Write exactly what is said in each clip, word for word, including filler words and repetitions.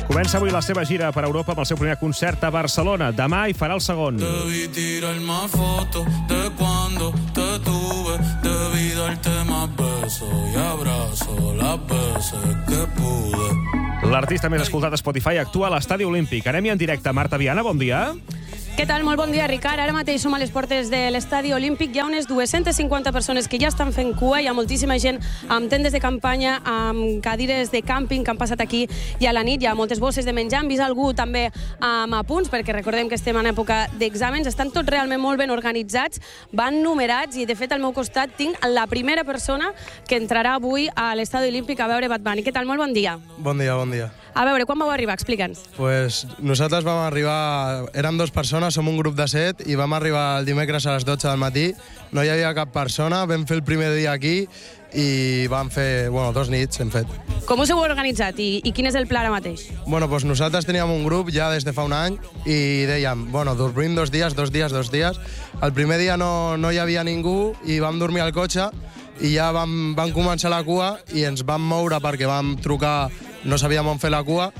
Comença avui la seva gira per Europa amb el seu primer concert a Barcelona. Demà hi farà el segon. Debí tirarme fotos de cuando te tuve. Debí darte más besos y abrazos las veces que pude. L'artista més escoltat a Spotify actua a l'Estadi Olímpic. Anem-hi en directe. Marta Viana, bon dia. Què tal? Molt bon dia, Ricard. Ara mateix som a les portes de l'Estadi Olímpic. Hi ha unes dues-centes cinquanta persones que ja estan fent cua. Hi ha moltíssima gent amb tendes de campanya, amb cadires de càmping que han passat aquí i a la nit. Hi ha moltes bosses de menjar. Hem vist algú també amb apunts, perquè recordem que estem en època d'exàmens. Estan tots realment molt ben organitzats, van numerats i, de fet, al meu costat tinc la primera persona que entrarà avui a l'Estadi Olímpic a veure Bad Bunny. Què tal? Molt bon dia. Bon dia, bon dia. A veure, quan vau arribar? Explica'ns. Pues nosaltres vam arribar... Érem dues persones, som un grup de set, i vam arribar el dimecres a les dotze del matí. No hi havia cap persona, vam fer el primer dia aquí i vam fer, bueno, dos nits hem fet. Com us heu organitzat i, i quin és el pla ara mateix? Bueno, pues nosaltres teníem un grup ja des de fa un any i dèiem, bueno, dormim dos dies, dos dies, dos dies. El primer dia no, no hi havia ningú i vam dormir al cotxe i ja vam, vam començar la cua i ens vam moure perquè vam trucar, no sabíem on fer la cua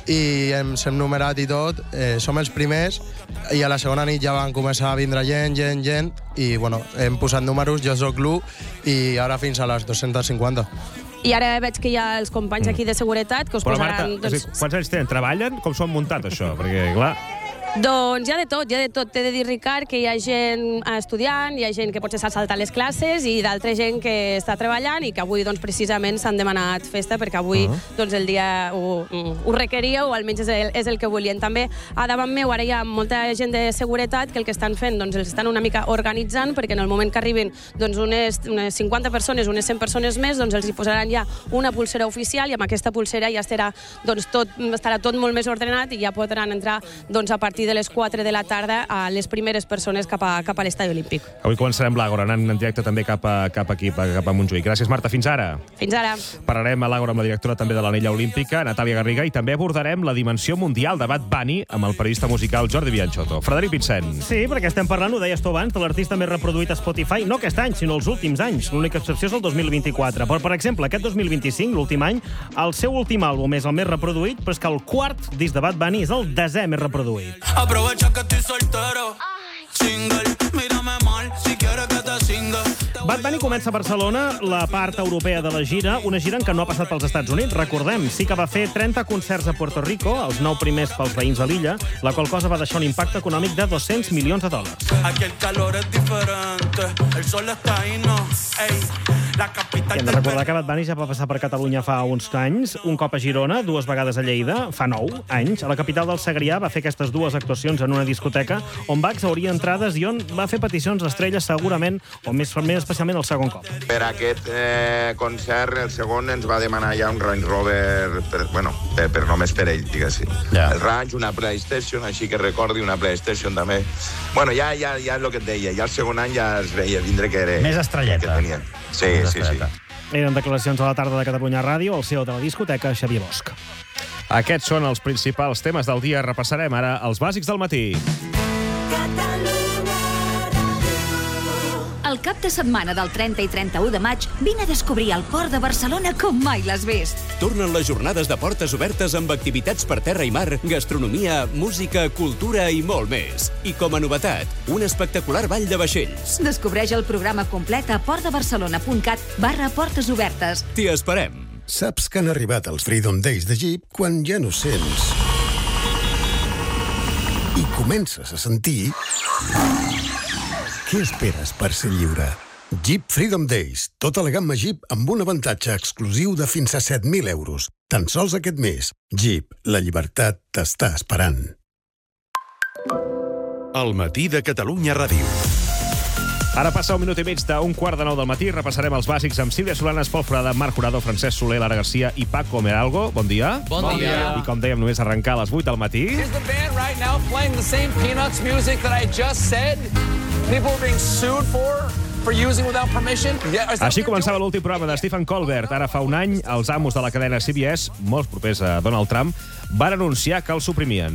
i ens hem numerat i tot, eh, som els primers i a la segona nit ja van començar a vindre gent, gent, gent i bueno, hem posat números, jo soc l'u i ara fins a les dues-centes cinquanta. I ara veig que hi ha els companys aquí de seguretat que us Però, posaran... Marta, doncs... quants anys tenen? Treballen? Com s'ho han muntat, això? Perquè, clar... Doncs hi ha de tot, hi ha de tot. T'he de dir, Ricard, que hi ha gent estudiant, hi ha gent que potser s'ha saltat les classes i d'altra gent que està treballant i que avui, doncs, precisament s'han demanat festa perquè avui, uh -huh. doncs, el dia ho, ho requeria o almenys és el, és el que volien. També a davant meu ara hi ha molta gent de seguretat que el que estan fent, doncs, els estan una mica organitzant perquè en el moment que arribin, doncs, unes, unes cinquanta persones, unes cent persones més, doncs, els hi posaran ja una pulsera oficial i amb aquesta pulsera ja estarà, doncs, tot, estarà tot molt més ordenat i ja podran entrar, doncs, a partir de les quatre de la tarda a les primeres persones cap a, cap a l'Estadi Olímpic. Avui començarem l'Àgora, anant en directe també cap a, cap aquí, cap a Montjuïc. Gràcies, Marta. Fins ara. Fins ara. Parlarem a l'Àgora amb la directora també de l'Anella Olímpica, Natàlia Garriga, i també abordarem la dimensió mundial de Bad Bunny amb el periodista musical Jordi Bianchotto. Frederic Vincent. Sí, perquè estem parlant, ho deies tu abans, de l'artista més reproduït a Spotify, no aquest any, sinó els últims anys. L'única excepció és el dos mil vint-i-quatre. Però, per exemple, aquest dos mil vint-i-cinc, l'últim any, el seu últim àlbum és el més reproduït, però és que el quart disc de Bad Bunny és el desè més reproduït. Aprovecha que estoy soltero. Single, mírame mal si quieres que te singa. Bad Bunny comença a Barcelona, la part europea de la gira, una gira en què no ha passat pels Estats Units, recordem. Sí que va fer trenta concerts a Puerto Rico, els nou primers pels veïns de l'illa, la qual cosa va deixar un impacte econòmic de dos-cents milions de dòlars. Aquí el calor es diferente, el sol está ahí, no, ey. La capital... Hem de recordar que Bad Bunny ja va passar per Catalunya fa uns anys, un cop a Girona, dues vegades a Lleida, fa nou anys. A la capital del Segrià va fer aquestes dues actuacions en una discoteca on va exhaurir entrades i on va fer peticions d'estrelles segurament, o més, més especialment el segon cop. Per aquest eh, concert, el segon ens va demanar ja un Range Rover, per, bueno, per, per només per ell, diguéssim. Yeah. El Range, una PlayStation, així que recordi una PlayStation també. Bueno, ja, ja, ja és el que et deia, ja el segon any ja es veia vindre que era... Més estrelleta. Que tenien. Sí, sí, sí. Eren declaracions a la tarda de Catalunya Ràdio, el C E O de la discoteca, Xavier Bosch. Aquests són els principals temes del dia. Repassarem ara els bàsics del matí. El cap de setmana del trenta i trenta-u de maig vine a descobrir el port de Barcelona com mai l'has vist. Tornen les jornades de portes obertes amb activitats per terra i mar, gastronomia, música, cultura i molt més. I com a novetat, un espectacular ball de vaixells. Descobreix el programa complet a portdebarcelona.cat barra portes obertes. T'hi esperem. Saps que han arribat els Freedom Days de Jeep quan ja no sents i comences a sentir... Què esperes per ser lliure? Jeep Freedom Days. Tota la gamma Jeep amb un avantatge exclusiu de fins a set mil euros. Tan sols aquest mes. Jeep, la llibertat t'està esperant. El matí de Catalunya Ràdio. Ara passa un minut i mig d'un quart de nou del matí. Repassarem els bàsics amb Sílvia Solanes, Pol Forada, Marc Jurado, Francesc Soler, Lara Garcia i Paco Meralgo. Bon dia. Bon, bon dia. I com dèiem, només arrencar a les vuit del matí. Here's the band right now playing the same Peanuts music that I just said. People are being sued for for using without permission. Yeah, Així començava l'últim programa de Stephen Colbert. Ara fa un any, els amos de la cadena C B S, molts propers a Donald Trump, van anunciar que el suprimien.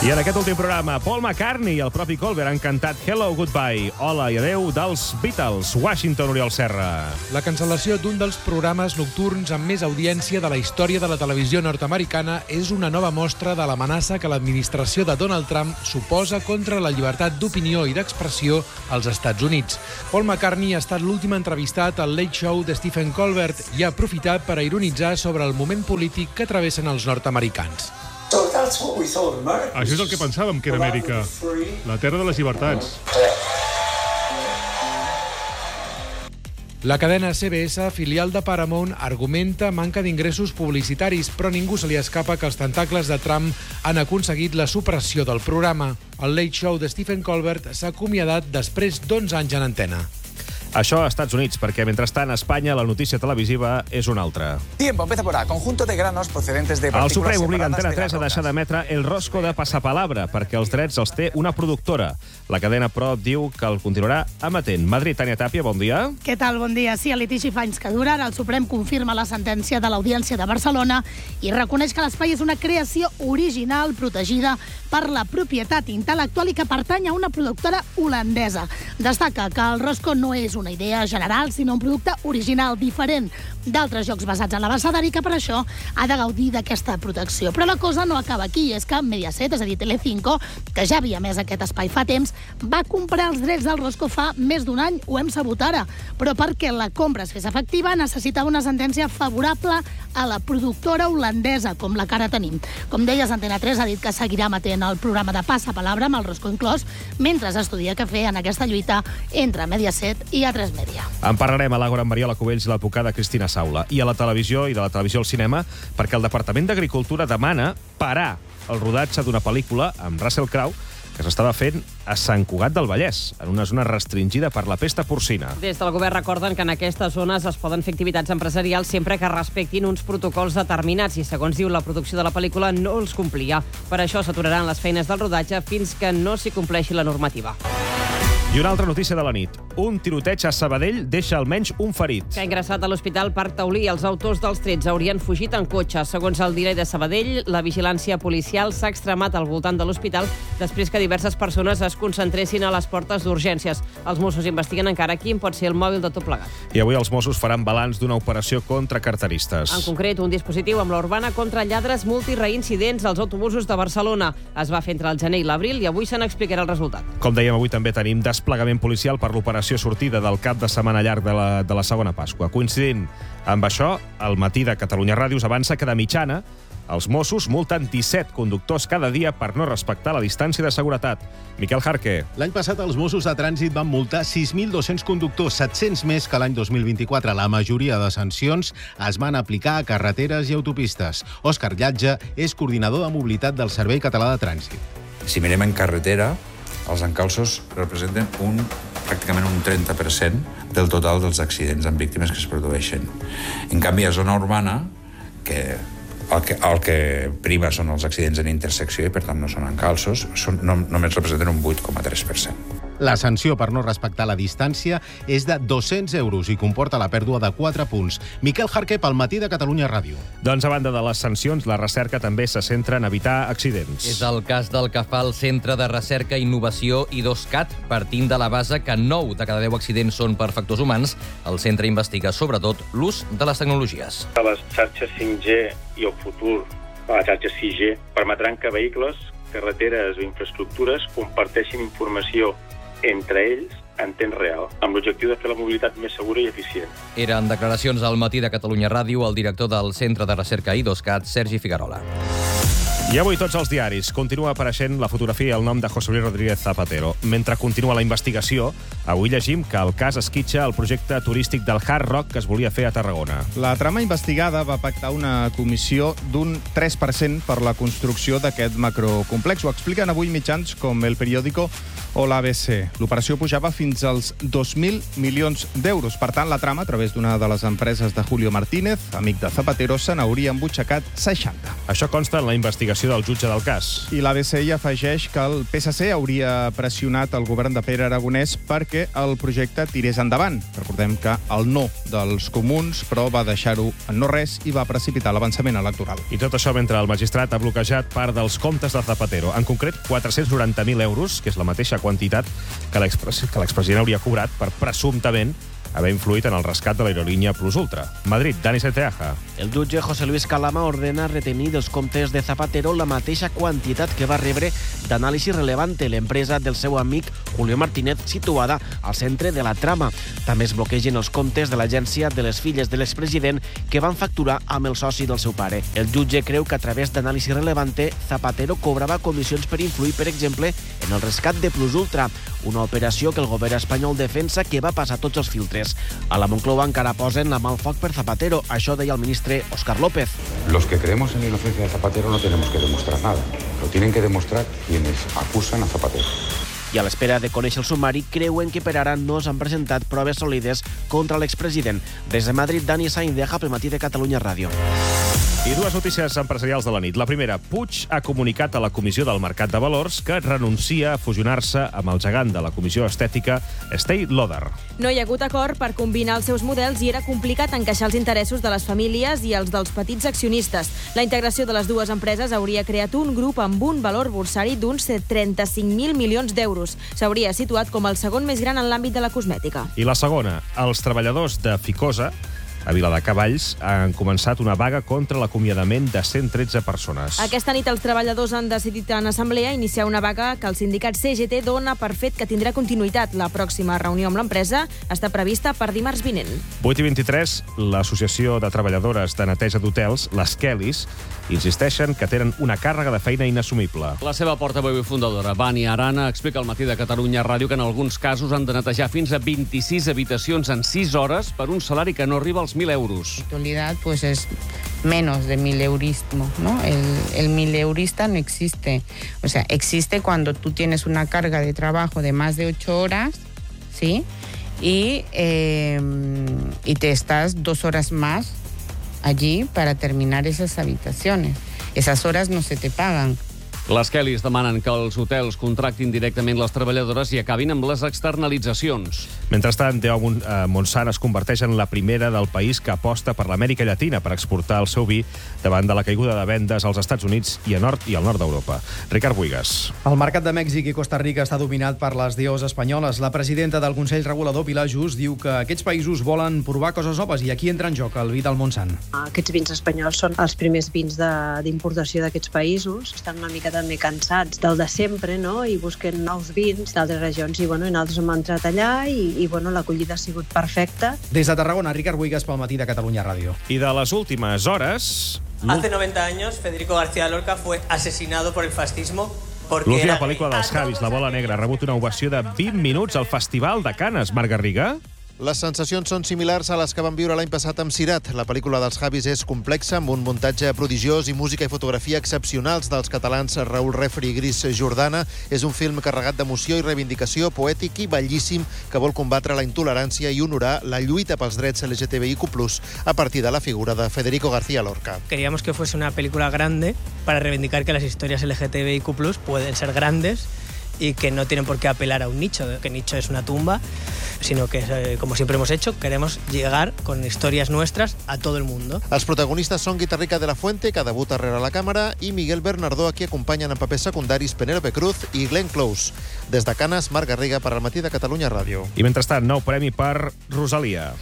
I en aquest últim programa, Paul McCartney i el propi Colbert han cantat Hello, Goodbye, Hola i Adeu dels Beatles. Washington, Oriol Serra. La cancel·lació d'un dels programes nocturns amb més audiència de la història de la televisió nord-americana és una nova mostra de l'amenaça que l'administració de Donald Trump suposa contra la llibertat d'opinió i d'expressió als Estats Units. Paul McCartney ha estat l'últim entrevistat al Late Show de Stephen Colbert i ha aprofitat per a ironitzar sobre el moment polític que travessen els nord-americans. Això és el que pensàvem que era Amèrica, la terra de les llibertats. La cadena C B S, filial de Paramount, argumenta manca d'ingressos publicitaris, però ningú se li escapa que els tentacles de Trump han aconseguit la supressió del programa. El Late Show de Stephen Colbert s'ha acomiadat després d'onze anys en antena. Això a Estats Units, perquè mentrestant a Espanya la notícia televisiva és una altra. Tiempo, empieza por A. Conjunto de granos procedentes de El partículas Suprem obliga separadas Antena de tres a deixar d'emetre El Rosco de Passapalabra, perquè els drets els té una productora. La cadena, però, diu que el continuarà emetent. Madrid, Tània Tàpia, bon dia. Què tal? Bon dia. Sí, el litigi fa anys que dura. El Suprem confirma la sentència de l'Audiència de Barcelona i reconeix que l'espai és una creació original protegida per la propietat intel·lectual i que pertany a una productora holandesa. Destaca que El Rosco no és una idea general, sinó un producte original, diferent d'altres jocs basats en l'abecedari, que per això ha de gaudir d'aquesta protecció. Però la cosa no acaba aquí, és que Mediaset, és a dir, Telecinco, que ja havia emès aquest espai fa temps, va comprar els drets del Rosco fa més d'un any, ho hem sabut ara, però perquè la compra es fes efectiva necessitava una sentència favorable a la productora holandesa, com la que ara tenim. Com deies, Antena tres ha dit que seguirà emetent el programa de Passapalabra amb el Rosco inclòs, mentre estudia què fer en aquesta lluita entre Mediaset i A tres Media. En parlarem a l'Àgora amb Mariola Cubells i l'advocada Cristina Saula. I a la televisió i de la televisió al cinema, perquè el Departament d'Agricultura demana parar el rodatge d'una pel·lícula amb Russell Crowe que s'estava fent a Sant Cugat del Vallès, en una zona restringida per la pesta porcina. Des del govern recorden que en aquestes zones es poden fer activitats empresarials sempre que respectin uns protocols determinats i, segons diu, la producció de la pel·lícula no els complia. Per això s'aturaran les feines del rodatge fins que no s'hi compleixi la normativa. I una altra notícia de la nit. Un tiroteig a Sabadell deixa almenys un ferit. Que ha ingressat a l'Hospital Parc Taulí. Els autors dels trets haurien fugit en cotxe. Segons el diari de Sabadell, la vigilància policial s'ha extremat al voltant de l'hospital després que diverses persones es concentressin a les portes d'urgències. Els Mossos investiguen encara quin pot ser el mòbil de tot plegat. I avui els Mossos faran balanç d'una operació contra carteristes. En concret, un dispositiu amb la urbana contra lladres multireincidents als autobusos de Barcelona. Es va fer entre el gener i l'abril i avui se n'explicarà el resultat. Com dèiem, avui també tenim desplegament policial per l'operació sortida del cap de setmana llarg de la, de la segona Pasqua. Coincidint amb això, el Matí de Catalunya Ràdio avança que de mitjana els Mossos multen disset conductors cada dia per no respectar la distància de seguretat. Miquel Jarque. L'any passat els Mossos de Trànsit van multar sis mil dos-cents conductors, set-cents més que l'any dos mil vint-i-quatre. La majoria de sancions es van aplicar a carreteres i autopistes. Òscar Llatge és coordinador de mobilitat del Servei Català de Trànsit. Si mirem en carretera, els encalços representen un, pràcticament un trenta per cent del total dels accidents amb víctimes que es produeixen. En canvi, a zona urbana, que el que, el que prima són els accidents en intersecció i, per tant, no són encalços, són, no, només representen un vuit coma tres per cent. La sanció per no respectar la distància és de dos-cents euros i comporta la pèrdua de quatre punts. Miquel Jarque, pel Matí de Catalunya Ràdio. Doncs a banda de les sancions, la recerca també se centra en evitar accidents. És el cas del que fa el Centre de Recerca i Innovació I dos C A T. Partint de la base que nou de cada deu accidents són per factors humans, el centre investiga sobretot l'ús de les tecnologies. Les xarxes cinc G i el futur de la xarxa sis G permetran que vehicles, carreteres o infraestructures comparteixin informació entre ells en temps real, amb l'objectiu de fer la mobilitat més segura i eficient. Eren declaracions al Matí de Catalunya Ràdio el director del Centre de Recerca I dos C A T, Sergi Figuerola. I avui tots els diaris. Continua apareixent la fotografia i el nom de José Luis Rodríguez Zapatero. Mentre continua la investigació, avui llegim que el cas esquitxa el projecte turístic del Hard Rock que es volia fer a Tarragona. La trama investigada va pactar una comissió d'un tres per cent per la construcció d'aquest macrocomplex. Ho expliquen avui mitjans com El Periódico o l'A B C. L'operació pujava fins als dos mil milions d'euros. Per tant, la trama, a través d'una de les empreses de Julio Martínez, amic de Zapatero, se n'hauria embutxacat seixanta. Això consta en la investigació del jutge del cas. I l'A B C hi afegeix que el P S C hauria pressionat el govern de Pere Aragonès perquè el projecte tirés endavant. Recordem que el no dels comuns, però va deixar-ho en no res i va precipitar l'avançament electoral. I tot això mentre el magistrat ha bloquejat part dels comptes de Zapatero. En concret, quatre-cents noranta mil euros, que és la mateixa quantitat que l'expresident hauria cobrat per presumptament haver influït en el rescat de l'aerolínia Plus Ultra. Madrid, Dani Santeaja. El jutge José Luis Calama ordena retenir dels comptes de Zapatero la mateixa quantitat que va rebre d'Anàlisi Relevante, l'empresa del seu amic Julio Martínez, situada al centre de la trama. També es bloquegen els comptes de l'agència de les filles de l'expresident que van facturar amb el soci del seu pare. El jutge creu que a través d'Anàlisi Relevante, Zapatero cobrava comissions per influir, per exemple, en el rescat de Plus Ultra, una operació que el govern espanyol defensa que va passar tots els filtres. A la Moncloa encara posen la mà al foc per Zapatero. Això deia el ministre Óscar López. Los que creemos en la inocencia de Zapatero no tenemos que demostrar nada. Lo tienen que demostrar quienes acusan a Zapatero. I a l'espera de conèixer el sumari, creuen que per ara no s'han presentat proves sòlides contra l'expresident. Des de Madrid, Dani Saindeja, pel Matí de Catalunya Ràdio. I dues notícies empresarials de la nit. La primera, Puig ha comunicat a la Comissió del Mercat de Valors que renuncia a fusionar-se amb el gegant de la Comissió Estètica, Estée Lauder. No hi ha hagut acord per combinar els seus models i era complicat encaixar els interessos de les famílies i els dels petits accionistes. La integració de les dues empreses hauria creat un grup amb un valor borsari d'uns trenta-cinc mil milions d'euros. S'hauria situat com el segon més gran en l'àmbit de la cosmètica. I la segona, els treballadors de Ficosa a Viladecavalls han començat una vaga contra l'acomiadament de cent tretze persones. Aquesta nit els treballadors han decidit en assemblea iniciar una vaga que el sindicat C G T dona per fet que tindrà continuïtat. La pròxima reunió amb l'empresa està prevista per dimarts vinent. vuit i vint-i-tres, l'Associació de Treballadores de Neteja d'Hotels, les Kellys, insisteixen que tenen una càrrega de feina inassumible. La seva portaveu i fundadora, Vania Arana, explica al Matí de Catalunya Ràdio que en alguns casos han de netejar fins a vint-i-sis habitacions en sis hores per un salari que no arriba als mil euros. En actualidad, pues es menos de mileurismo, ¿no? El, el mileurista no existe. O sea, existe cuando tú tienes una carga de trabajo de más de ocho horas, ¿sí? Y, eh, y te estás dos horas más allí para terminar esas habitaciones. Esas horas no se te pagan. Les Kellys demanen que els hotels contractin directament les treballadores i acabin amb les externalitzacions. Mentrestant, D O Montsant es converteix en la primera del país que aposta per l'Amèrica Llatina per exportar el seu vi davant de la caiguda de vendes als Estats Units i a nord i al nord d'Europa. Ricard Buigas. El mercat de Mèxic i Costa Rica està dominat per les D Os espanyoles. La presidenta del Consell Regulador, Pilar Just, diu que aquests països volen provar coses noves i aquí entra en joc el vi del Montsant. Aquests vins espanyols són els primers vins d'importació d'aquests països. Estan una mica també cansats del de sempre, no? I busquen nous vins d'altres regions i, bueno, i nosaltres hem entrat allà i, i bueno, l'acollida ha sigut perfecta. Des de Tarragona, Ricard Buigas pel Matí de Catalunya Ràdio. I de les últimes hores... Hace noventa años, Federico García Lorca fue asesinado por el fascismo. L'última pel·lícula dels Javis, La bola negra, ha rebut una ovació de vint minuts al Festival de Canes. Marc Garriga? Les sensacions són similars a les que van viure l'any passat amb Sirat. La pel·lícula dels Javis és complexa, amb un muntatge prodigiós i música i fotografia excepcionals dels catalans Raül Refri i Gris Jordana. És un film carregat d'emoció i reivindicació, poètic i bellíssim, que vol combatre la intolerància i honorar la lluita pels drets L G T B I Q plus, a partir de la figura de Federico García Lorca. Queríamos que fuese una película grande para reivindicar que las historias L G T B I Q plus pueden ser grandes y que no tienen por qué apelar a un nicho, que nicho es una tumba, sino que, eh, como siempre hemos hecho, queremos llegar con historias nuestras a todo el mundo. Els protagonistes són Guitarrica de la Fuente, que debuta rere la càmera, i Miguel Bernardó, a qui acompanyen en papers secundaris Penélope Cruz i Glenn Close. Des de Canes, Marc Garriga per al Matí de Catalunya Ràdio. I mentrestant, nou premi per Rosalia.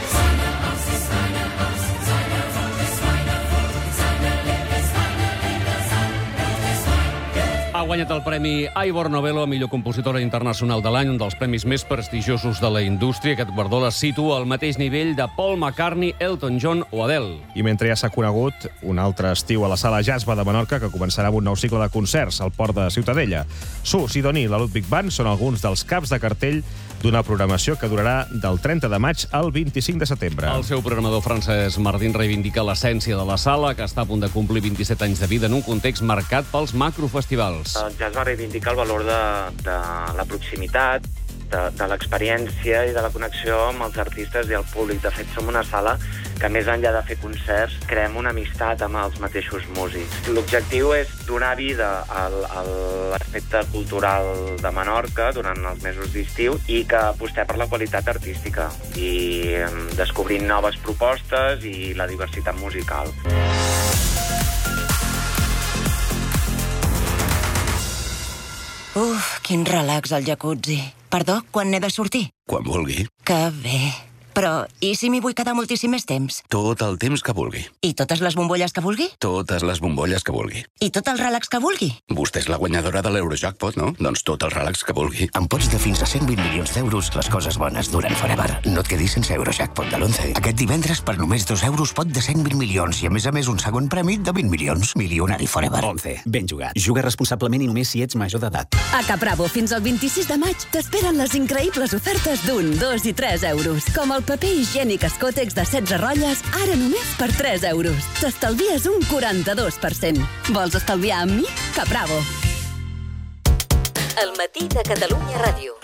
Ha guanyat el Premi Ivor Novello a millor compositora internacional de l'any, un dels premis més prestigiosos de la indústria. Aquest guardó la situa al mateix nivell de Paul McCartney, Elton John o Adele. I mentre ja s'ha conegut un altre estiu a la Sala Jasba de Menorca, que començarà amb un nou cicle de concerts al port de Ciutadella. Su, Sidoní i la Ludwig Band són alguns dels caps de cartell d'una programació que durarà del trenta de maig al vint-i-cinc de setembre. El seu programador Francesc Martín reivindica l'essència de la sala, que està a punt de complir vint-i-set anys de vida en un context marcat pels macrofestivals. El jazz va reivindicar el valor de, de la proximitat, de, de l'experiència i de la connexió amb els artistes i el públic. De fet, som una sala que, més enllà de fer concerts, creem una amistat amb els mateixos músics. L'objectiu és donar vida a l'aspecte cultural de Menorca durant els mesos d'estiu i que apostem per la qualitat artística i descobrint noves propostes i la diversitat musical. Uf, quin relax al jacuzzi. Perdó, quan n'he de sortir? Quan vulgui. Que bé. Però, i si m'hi vull quedar moltíssim més temps? Tot el temps que vulgui. I totes les bombolles que vulgui? Totes les bombolles que vulgui. I tot el relax que vulgui? Vostè és la guanyadora de l'Eurojackpot, no? Doncs tot el relax que vulgui. Amb pots de fins a cent vint milions d'euros, les coses bones duren forever. No et quedis sense Eurojackpot de l'onze. Aquest divendres, per només dos euros, pot de cent vint milions i, a més a més, un segon premi de vint milions. Milionari forever. onze. Ben jugat. Juga responsablement i només si ets major d'edat. A Capravo, fins al vint-i-sis de maig, t'esperen les increïbles ofertes d'un, dos i tres euros. Com el paper higiènic Escotex de setze rotlles, ara només per tres euros. T'estalvies un quaranta-dos per cent. Vols estalviar amb mi? Capravo. El matí de Catalunya Ràdio.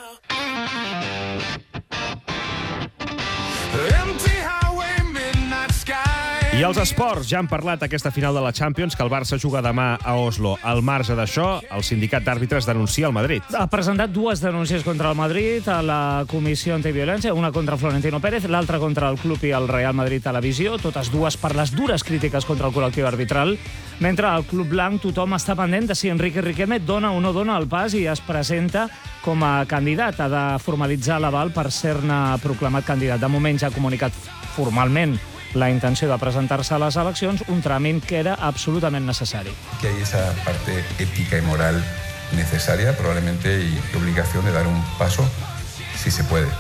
I els esports, ja han parlat aquesta final de la Champions, que el Barça juga demà a Oslo. Al marge d'això, el sindicat d'àrbitres denuncia el Madrid. Ha presentat dues denúncies contra el Madrid a la Comissió Antiviolència, una contra Florentino Pérez, l'altra contra el club i el Real Madrid Televisió, totes dues per les dures crítiques contra el col·lectiu arbitral, mentre al Club Blanc tothom està pendent de si Enrique Riquelme dona o no dona el pas i es presenta com a candidat. Ha de formalitzar l'aval per ser-ne proclamat candidat. De moment ja ha comunicat formalment la intenció de presentar-se a les eleccions, un tràmit que era absolutament necessari. Que hay esa parte ética y moral necesaria, probablemente, y obligación de dar un paso, si se puede.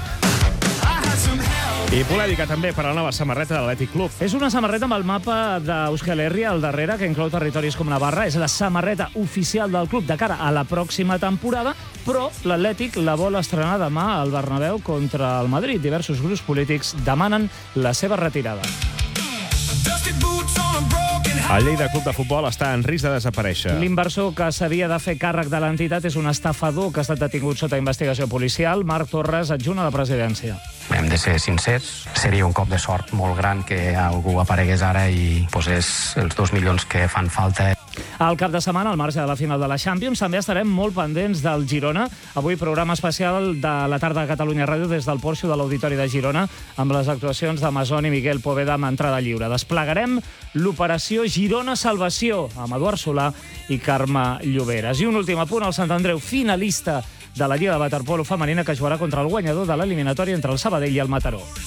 I polèmica també per a la nova samarreta de l'Atlètic Club. És una samarreta amb el mapa d'Euskal Herria al darrere, que inclou territoris com Navarra. És la samarreta oficial del club de cara a la pròxima temporada, però l'Atlètic la vol estrenar demà al Bernabéu contra el Madrid. Diversos grups polítics demanen la seva retirada. El Lleida Club de Futbol està en risc de desaparèixer. L'inversor que s'havia de fer càrrec de l'entitat és un estafador que ha estat detingut sota investigació policial. Marc Torres, adjunt a la presidència. Hem de ser sincers, seria un cop de sort molt gran que algú aparegués ara i posés els dos milions que fan falta. Al cap de setmana, al marge de la final de la Champions, també estarem molt pendents del Girona. Avui programa especial de la tarda de Catalunya Ràdio des del porxo de l'Auditori de Girona amb les actuacions de Masson i Miguel Poveda amb entrada lliure. Desplegarem l'operació Girona Salvació amb Eduard Solà i Carme Lloberes. I un últim apunt, el Sant Andreu, finalista de la Lliga de Waterpolo femenina, que jugarà contra el guanyador de l'eliminatòria entre el Sabadell i el Mataró.